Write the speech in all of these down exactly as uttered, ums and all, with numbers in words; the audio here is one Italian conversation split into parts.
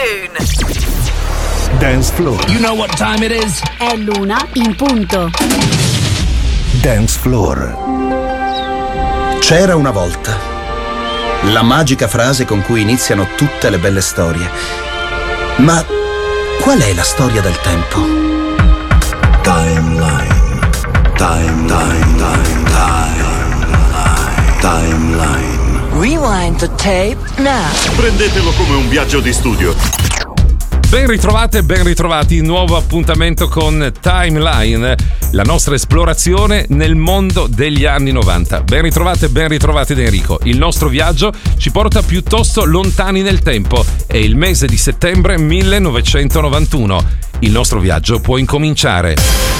tune. Dance Floor. You know what time it is? È l'una in punto. Dance Floor. C'era una volta. La magica frase con cui iniziano tutte le belle storie. Ma qual è la storia del tempo? Timeline. Time, time, time, time. Timeline. Rewind the tape now. Prendetelo come un viaggio di studio. Ben ritrovate, ben ritrovati, nuovo appuntamento con Timeline, la nostra esplorazione nel mondo degli anni novanta. Ben ritrovate, ben ritrovati da Enrico. Il nostro viaggio ci porta piuttosto lontani nel tempo. È il mese di settembre millenovecentonovantuno. Il nostro viaggio può incominciare.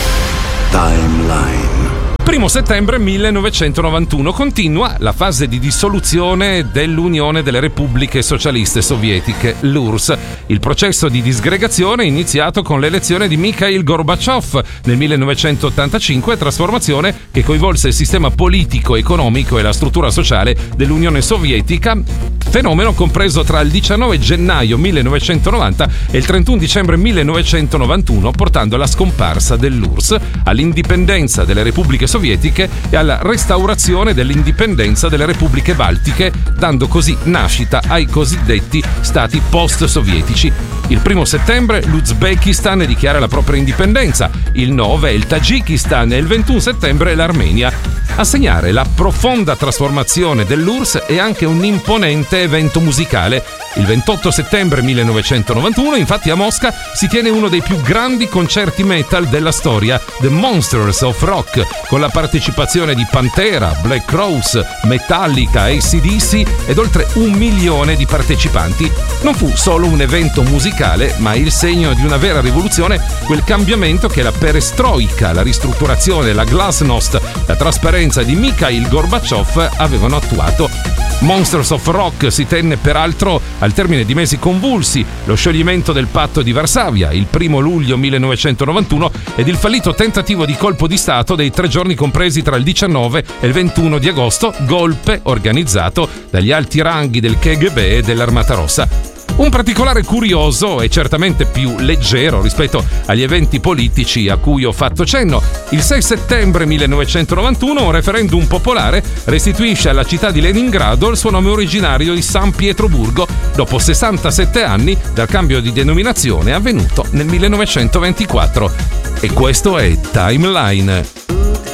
Timeline. Primo settembre millenovecentonovantuno continua la fase di dissoluzione dell'Unione delle Repubbliche Socialiste Sovietiche, l'U R S S. Il processo di disgregazione è iniziato con l'elezione di Mikhail Gorbaciov nel millenovecentottantacinque, trasformazione che coinvolse il sistema politico, economico e la struttura sociale dell'Unione Sovietica, fenomeno compreso tra il diciannove gennaio millenovecentonovanta e il trentuno dicembre millenovecentonovantuno, portando alla scomparsa dell'U R S S, all'indipendenza delle Repubbliche Sovietiche sovietiche e alla restaurazione dell'indipendenza delle repubbliche baltiche, dando così nascita ai cosiddetti stati post-sovietici. Il primo settembre l'Uzbekistan dichiara la propria indipendenza, il nove il Tagikistan e il ventuno settembre l'Armenia. A segnare la profonda trasformazione dell'U R S S è anche un imponente evento musicale. Il ventotto settembre millenovecentonovantuno, infatti, a Mosca si tiene uno dei più grandi concerti metal della storia, The Monsters of Rock, con la partecipazione di Pantera, Black Crowes, Metallica, A C D C ed oltre un milione di partecipanti. Non fu solo un evento musicale, ma il segno di una vera rivoluzione, quel cambiamento che la perestroika, la ristrutturazione, la glasnost, la trasparenza di Mikhail Gorbaciov avevano attuato. Monsters of Rock si tenne peraltro al termine di mesi convulsi, lo scioglimento del patto di Varsavia il primo luglio millenovecentonovantuno ed il fallito tentativo di colpo di stato dei tre giorni compresi tra il diciannove e il ventuno di agosto, golpe organizzato dagli alti ranghi del K G B e dell'Armata Rossa. Un particolare curioso e certamente più leggero rispetto agli eventi politici a cui ho fatto cenno. Il sei settembre millenovecentonovantuno un referendum popolare restituisce alla città di Leningrado il suo nome originario di San Pietroburgo, dopo sessantasette anni dal cambio di denominazione avvenuto nel millenovecentoventiquattro. E questo è Timeline.